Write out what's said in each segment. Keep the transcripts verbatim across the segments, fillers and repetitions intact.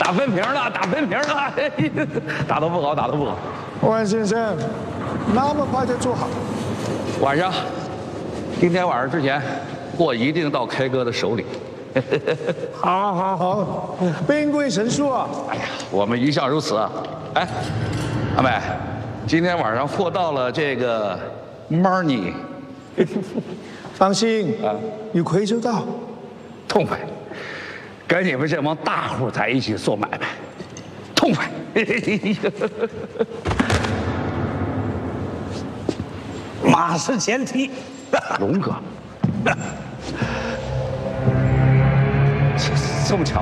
打分屏了，打分屏了，打得不好，打得不好。 万先生，那么快就做好？ 晚上，今天晚上之前，货一定到 K 哥的手里。 好，好，好，兵贵神速啊！ 哎呀，我们一向如此啊。哎，阿美，今天晚上货到了，这个 money， 放心啊，有亏就到， 痛快。跟你们这帮大户在一起做买卖，痛快。 马是前提， 龙哥，这这么巧？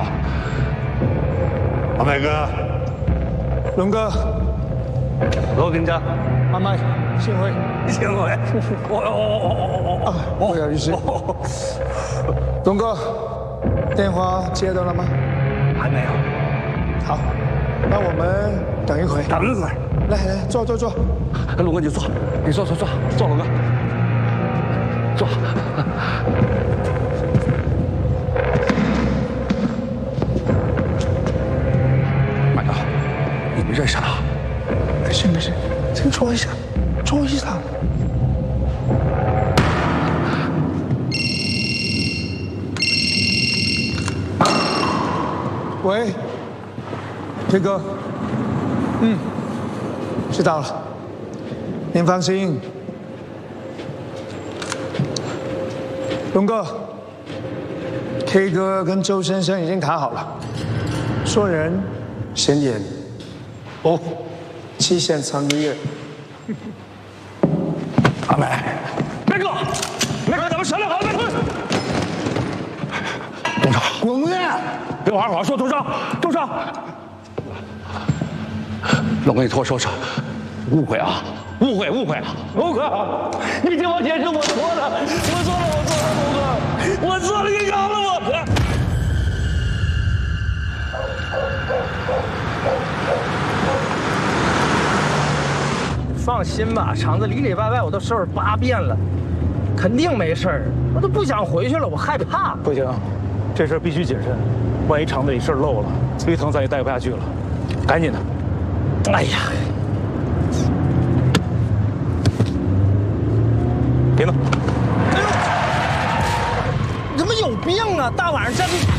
阿美哥， 龙哥， 罗兵长， 慢慢，幸会， 幸会。我我我我我不好意思，龙哥，电话接到了吗？ 还没有。 好，那我们等一会， 等一会儿。 来来，坐坐坐。 龙哥你坐，你坐坐坐坐，龙哥，坐。马哥，你们认识他？ 没事没事，先坐一下，坐一下。喂，铁哥，嗯，知道了，您放心。龙哥 ，K 哥跟周先生已经谈好了，说人先演，哦，期限三个月。 阿美，梅哥，梅哥，咱们商量好了，梅哥。 董事长， 滚蛋！别好好说，董事长，董事长。 龙哥，你托我说说，误会啊，误会，误会啊， 龙哥，你听我解释，我错了，我错了，我错了，龙哥，我错了，你饶了我。 放心吧，厂子里里外外我都收拾八遍了，肯定没事儿。我都不想回去了，我害怕。 不行，这事儿必须谨慎，万一厂子里事儿漏了，崔腾咱也待不下去了，赶紧的。 哎呀， 别弄！ 哎呦，你他妈有病啊！大晚上站这。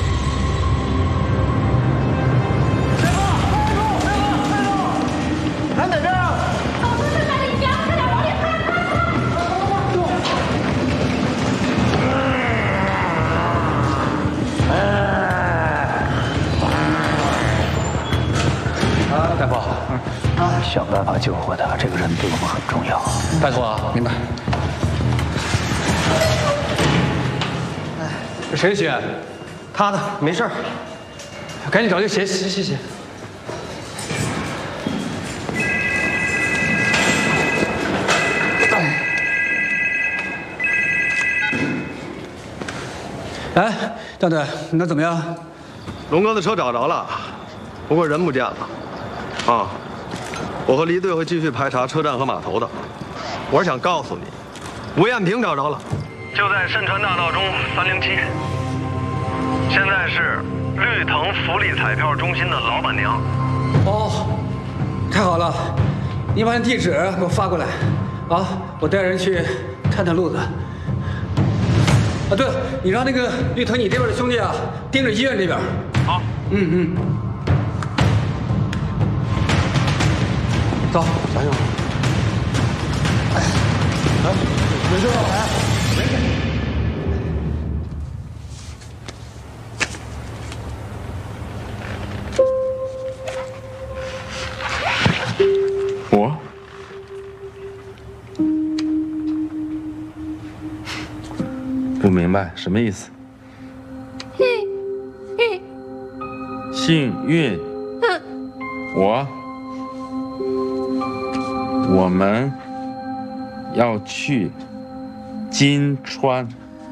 还在这儿？ 老头正在里边，快点往里看！ 啊，大夫， 啊，想办法救活他，这个人对我们很重要。 大夫啊，明白。 这谁的血？他的，没事儿。赶紧找个血洗洗洗。 哎，大队，那怎么样？ 龙哥的车找着了，不过人不见了。啊，我和离队会继续排查车站和码头的。我是想告诉你，吴艳萍找着了，就在深川大道中三零七。现在是绿藤福利彩票中心的老板娘。 哦，太好了，你把那地址给我发过来，啊，我带人去探探路子。啊，对了，你让那个绿藤你这边的兄弟啊，盯着医院这边。 好。 嗯嗯。走，加油！ 哎，来，没事吧？来，没事。 我。不明白什么意思？幸运，我，我们要去金川，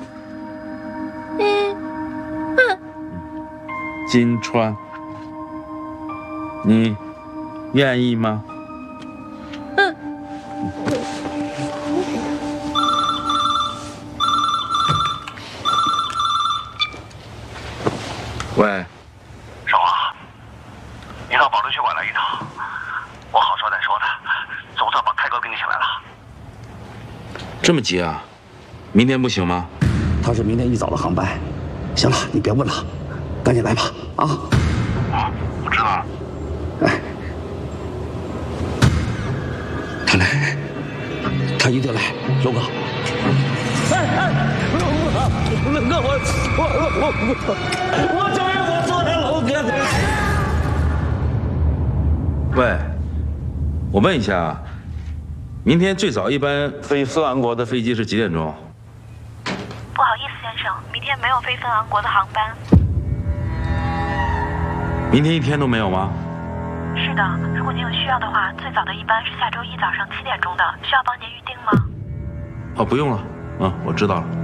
金川，你愿意吗？喂， 少华， 你到保留区馆来一趟，我好说歹说的，总算把开哥给你请来了。 这么急啊？明天不行吗？ 他是明天一早的航班。行了，你别问了，赶紧来吧，啊！我我知道了。哎，他来，他一定来，龙哥。 哎哎，龙哥，龙哥，我错了，龙哥，我承认我错了，龙哥。 喂，我问一下，明天最早一班飞芬兰国的飞机是几点钟？ 不好意思，先生，明天没有飞芬兰国的航班。 明天一天都没有吗？ 是的，如果您有需要的话，最早的一班是下周一早上七点钟的，需要帮您预定吗？ 哦，不用了，嗯，我知道了。